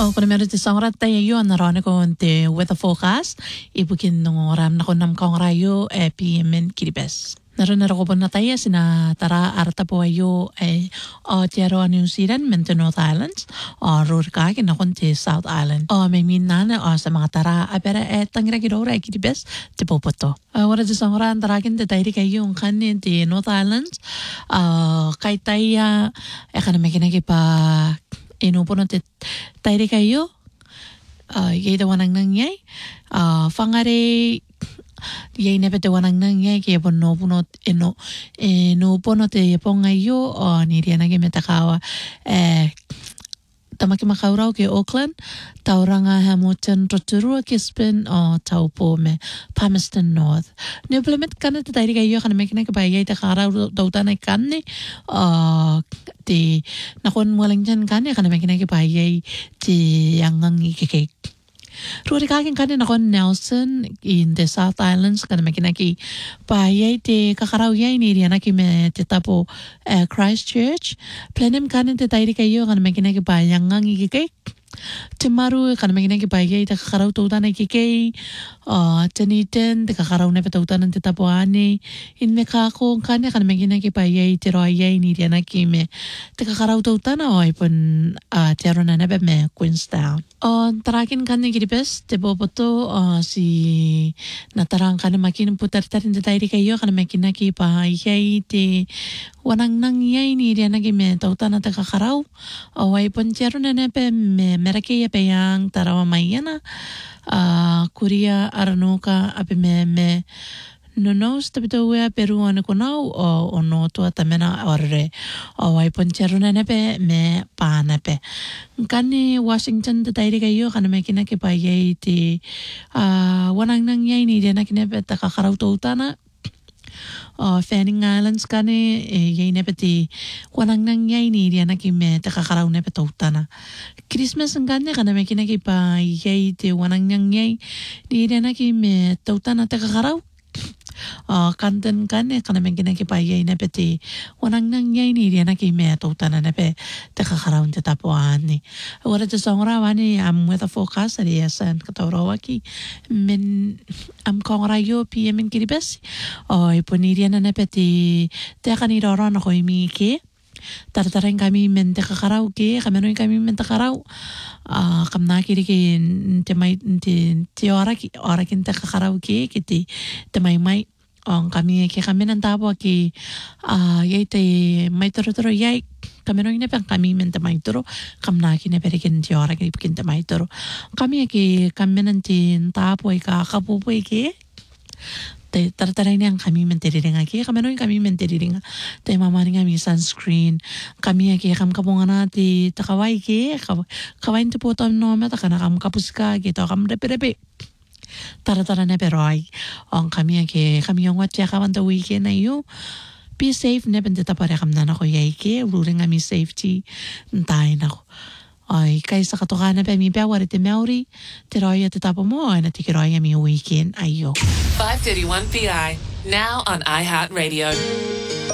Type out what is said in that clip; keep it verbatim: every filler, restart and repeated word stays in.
O kuna meron ti sangrat tayo yun narana ko ti weather forecast ibukin nung oram na ko nam kong rayo e P M N kiribes. Naroon na ko po na tayo sina tara arta po ayo e o tiyaro New Zealand mento North Islands o rurka kinakon ti South Island o may minan o sa mga tara apera e tangira kirora e kiribes ti popoto. Wala ti sangrat tarakin ti tayo kayo yung kanin ti North Islands kay tayo e ka na may kinakipa inupuno ti tayo kayo uh, yay dawanang nangyay uh, fangare yay nepete wanang nangyay kaya po no puno ino ino puno ti pongayo o niria nagi metakawa eh tamaki makaurau ke Auckland tauranga Hamilton Rotorua Gisborne o taupo me Palmerston North ne implement kana ti tayo kayo kana mekina ka bayay ta karau dautan ay kanne uh, ti nakon walang dyan kanya kana may kinakipayay ti yangang ikikik. Ruri kakin kanya nakon Nelson in the South Islands kana may kinakipayay ti kakarawyay ni riyan nakime ti tapo uh, Christchurch. Planem kanya ti tayo kayo kana may kinakipayay yangang ikikik. Timaru kana may kinakipayay ti kakaraw tutan ay kikay uh, tanitin ti kakaraw na patautan ng titapuani in mekako kanya kana may kinakipayay ti royay ni riyan nakime ti kakaraw tutan o ipon uh, ti aron na nabe me Queenstown. Uh, tarakin kanya kiribes ti boboto uh, si natarang kana makin putar-tarin ti tayo kayo kana may kinakipayay ti wanang nangyay ni riyan nakime tautan na ti kakaraw o ipon ti aron na nabe me merake pe yang tarawa mayana uh, Korea aranuka ape me me no no stabito we peruano kunau o ono to tamena orre o ai poncheruna nepe me panape kani Washington de tairi kayo kana me kina ke payai ti uh, wanang nang yai ni dena kinepe ta kakarau utana Uh, Fanning Islands kani eh, yay nepeti wanang nang yay ni riyan nakime takakaraw nepet utana. Christmas ang kanya kana may kinakipa yay ti wanang nang yay ni riyan nakime tautana takakaraw. Uh, kanten kanya kana may kinakipa yay nepeti wanang nang yay ni riyan nakime tautana nepe takakaraw ti tapuan ni. Wala ti songra wani am weather forecast ari yasan katawrawaki min am kongrayo P M N kiribes o iponirian na nepeti teka ni roron ako imike tartaren kami mente kakaraw ke kamenoy kami mente kakaraw uh, kamna kiri ke temay ti ora ki ora kin te kakaraw ke kiti temay may ang kami ke kami nang tapo ki uh, yay te may toro-toro yay kamenoy na pang kami mente may toro kamna ki na perikin ti ora ki kin temay toro kami ke kami nang ti tapo ay kakapupoy ke te tartaray niyang kami mentiriringa ki kamenoy kami mentiriringa te mamani nga mi sunscreen kami ki kam kapunga na ti takaway ki kawain ti po tam no meta kana kam kapus ka gitu kam repe-repe taratara na pero ay ang kami ki kami yung watcha kaman the weekend na yu be safe ne bente tapare kam na nako yay ki ruring nga mi safety ntay nako ay kaysa katukanan pa mi bewar iti Maori tiroya ti tapo mo ay natikiroya mi weekend ayo five thirty-one P I now on iHeartRadio.